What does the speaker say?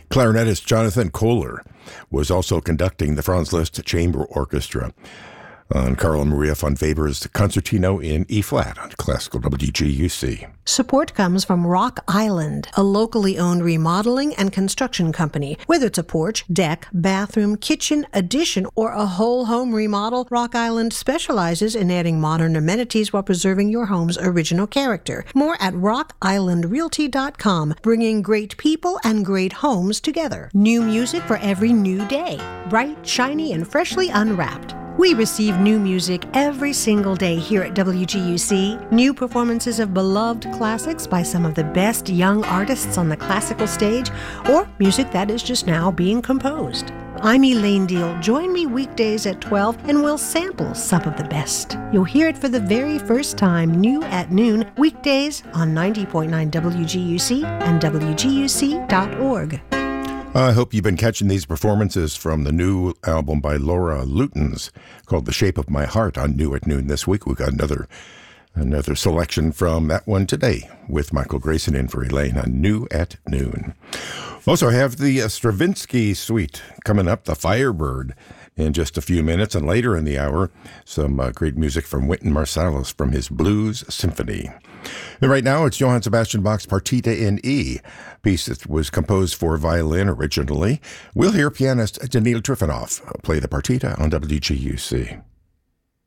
Clarinetist Jonathan Kohler was also conducting the Franz Liszt Chamber Orchestra on Carl Maria von Weber's Concertino in E-flat on Classical WGUC. Support comes from Rock Island, a locally owned remodeling and construction company. Whether it's a porch, deck, bathroom, kitchen, addition, or a whole home remodel, Rock Island specializes in adding modern amenities while preserving your home's original character. More at rockislandrealty.com, bringing great people and great homes together. New music for every new day. Bright, shiny, and freshly unwrapped. We receive new music every single day here at WGUC. New performances of beloved classics by some of the best young artists on the classical stage, or music that is just now being composed. I'm Elaine Deal. Join me weekdays at 12 and we'll sample some of the best. You'll hear it for the very first time, new at noon, weekdays on 90.9 WGUC and WGUC.org. I hope you've been catching these performances from the new album by Laura Lutens called The Shape of My Heart on New at Noon this week. We've got another selection from that one today with Michael Grayson in for Elaine on New at Noon. Also have the Stravinsky Suite coming up, the Firebird, in just a few minutes. And later in the hour, some great music from Wynton Marsalis from his Blues Symphony. And right now, it's Johann Sebastian Bach's Partita in E, piece that was composed for violin originally. We'll hear pianist Danil Trifonov play the partita on WGUC.